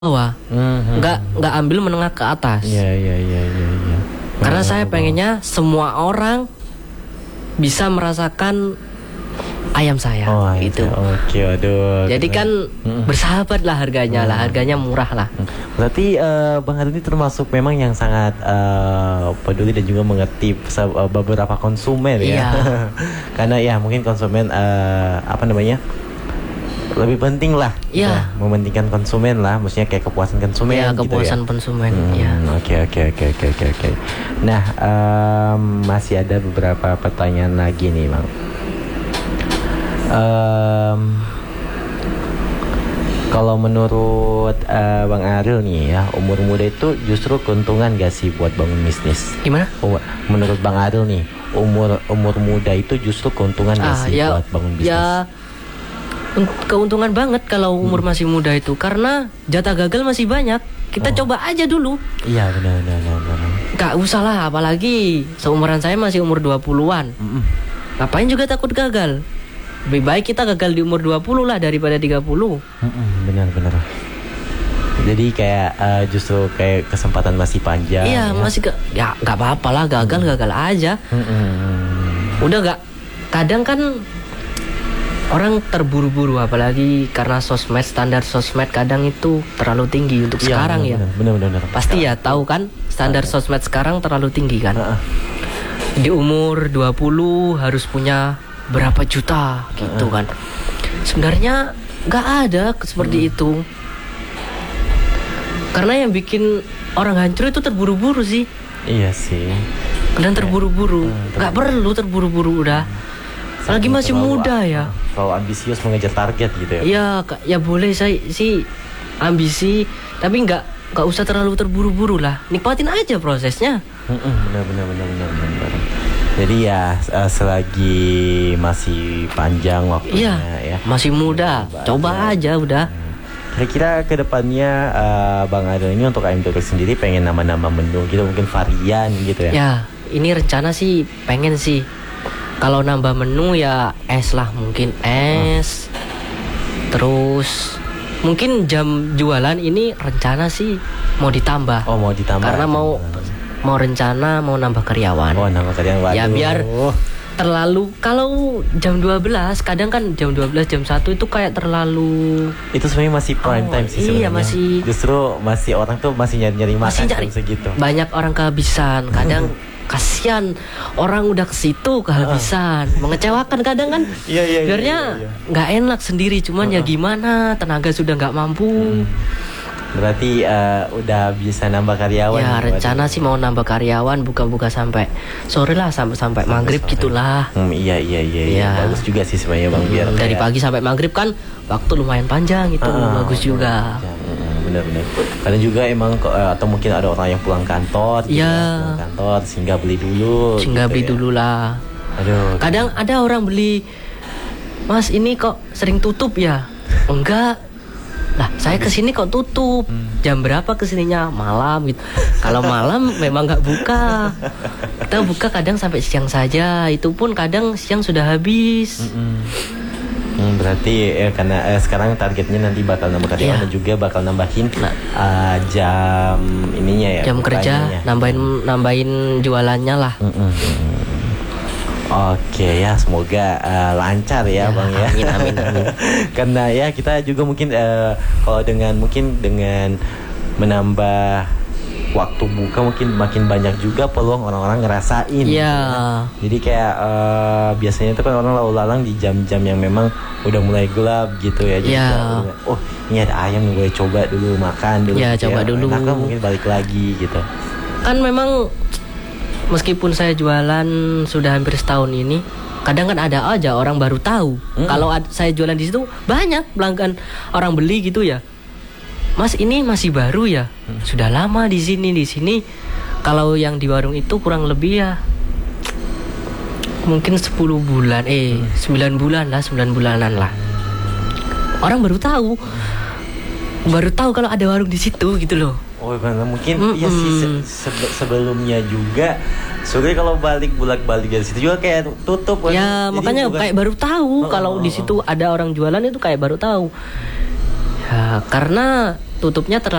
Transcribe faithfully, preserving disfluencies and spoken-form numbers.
bawah, Mhm. nggak nggak ambil menengah ke atas. Iya iya iya iya. iya. Karena Menengah saya ke bawah. pengennya semua orang bisa merasakan ayam saya, Oh gitu. itu. Oke, aduh. Jadi kan Mm. bersahabat lah harganya lah, harganya murah lah. Berarti eh, Bang Adil ini termasuk memang yang sangat eh, peduli dan juga mengerti se- eh, beberapa konsumen ya. Iya. Karena ya mungkin konsumen eh, apa namanya? Lebih penting lah. Iya. Ya, mementingkan konsumen lah, maksudnya kayak kepuasan konsumen Ya, gitu kepuasan ya. konsumen. Hmm, Ya. Oke oke oke oke oke oke. Nah, em, masih ada beberapa pertanyaan lagi nih, Bang. Em, kalau menurut eh, Bang Ariel nih ya, umur muda itu justru keuntungan gak sih buat bangun bisnis? Gimana? Oh, menurut Bang Ariel nih, umur umur muda itu justru keuntungan gak Ah, sih ya, buat bangun bisnis? ya un- keuntungan banget kalau umur masih muda itu, karena jatah gagal masih banyak. Kita Oh. coba aja dulu. Iya benar benar benar. benar. Gak usah lah, apalagi seumuran saya masih umur dua puluhan. Mm-mm. Ngapain juga takut gagal? Lebih baik kita gagal di umur dua puluh lah daripada tiga puluh. Mm-mm, benar benar. Jadi kayak eh, justru kayak kesempatan masih panjang. Iya, ya. masih gak, ya gak apa-apa lah, gagal gagal aja. Mm-mm. Udah gak, kadang kan orang terburu-buru, apalagi karena sosmed, standar sosmed kadang itu terlalu tinggi untuk Iya, sekarang benar, ya. Benar benar benar. Pasti ya tahu kan, standar sosmed sekarang terlalu tinggi kan. Heeh. Di umur dua puluh harus punya berapa juta gitu kan. Sebenarnya nggak ada seperti itu. Karena yang bikin orang hancur itu terburu-buru sih. Iya sih. Kalian terburu-buru. Nggak perlu terburu-buru udah. Lagi masih Terlalu- muda ya. Terlalu ambisius mengejar target gitu ya. Ya, Kak, ya boleh saya sih ambisi, tapi nggak nggak usah terlalu terburu-buru lah. Nikmatin aja prosesnya. Mm-mm, benar benar benar benar benar. Jadi ya eh, selagi masih panjang waktunya Iya, ya. masih muda. Coba aja udah. Kira-kira kedepannya eh, Bang Adel ini untuk ayam geprek sendiri pengen nama-nama menu gitu, mungkin varian gitu ya. Ya, ini rencana sih pengen sih. Kalau nambah menu ya es lah, mungkin es. Terus mungkin jam jualan ini rencana sih mau ditambah. Oh mau ditambah. Karena mau mau rencana mau nambah karyawan. Oh nama kalian waduh. Ya biar terlalu, kalau jam dua belas kadang kan jam dua belas jam satu itu kayak terlalu itu sebenarnya masih prime Oh, time sih iya, sebenarnya. masih- Justru masih orang tuh masih nyari-nyari masih makan cari. jam segitu. Banyak orang kehabisan. Kadang kasihan orang udah ke situ kehabisan. Mengecewakan kadang kan. Iya, iya, iya, Biarnya iya, iya. nggak enak sendiri, cuman ya gimana, tenaga sudah nggak mampu. Berarti eh, udah bisa nambah karyawan. Ya nih, rencana waduh. sih mau nambah karyawan, buka-buka sampai sore lah, sampai sampai maghrib sore. gitulah. Hmm, iya iya iya iya. Iya. Bagus juga sih sebenarnya Bang biar Hmm, dari kayak- pagi sampai maghrib kan waktu lumayan panjang itu, Ah, bagus juga. Benar-benar. Karena juga emang kok, eh, atau mungkin ada orang yang pulang kantor, gitu Iya. ya, pulang kantor sehingga beli dulu. Sehingga gitu beli ya. dulu lah. Aduh. Kadang ada orang beli, Mas ini kok sering tutup ya? Enggak. Lah saya kesini kok tutup. Jam berapa kesininya? Malam gitu. Kalau malam memang nggak buka. Kita buka kadang sampai siang saja. Itu pun kadang siang sudah habis. Mm. Hmm, berarti ya karena eh, sekarang targetnya nanti bakal nambah karyawan Iya. dan juga bakal nambahin Nah. eh, jam ininya ya. Jam kerja, bukanya ya. nambahin nambahin jualannya lah. Mm-mm. Oke ya, semoga eh, lancar ya, Ya, Bang ya. amin, amin, amin. Karena ya kita juga mungkin eh, kalau dengan mungkin dengan menambah waktu buka mungkin makin banyak juga peluang orang-orang ngerasain. Iya. gitu ya. Jadi kayak eh, biasanya itu kan orang lalu lalang di jam-jam yang memang udah mulai gelap gitu ya. Jadi Iya. kayak, oh ini ada ayam nih, gue coba dulu makan dulu. Ya, gitu coba dulu. Enak kan mungkin balik lagi gitu. Kan memang meskipun saya jualan sudah hampir setahun ini, kadang kan ada aja orang baru tahu. Mm. Kalau ad- saya jualan di situ banyak pelanggan orang beli gitu ya. Mas ini masih baru ya? Sudah lama di sini di sini. Kalau yang di warung itu kurang lebih ya mungkin sepuluh bulan, eh sembilan bulan lah, sembilan bulanan lah. Orang baru tahu. Baru tahu kalau ada warung di situ gitu loh. Oh karena mungkin Mm-mm. ya sih se- sebe- sebelumnya juga sebenarnya kalau balik bolak-balik dari situ juga kayak tutup kan. Ya Jadi makanya bukan- kayak baru tahu Oh, kalau oh, di oh. situ ada orang jualan itu kayak baru tahu. Ya karena tutupnya terlalu